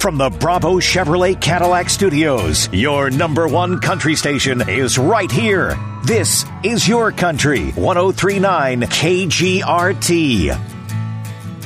From the Bravo Chevrolet Cadillac Studios, your number one country station is right here. This is your country, 103.9 KGRT.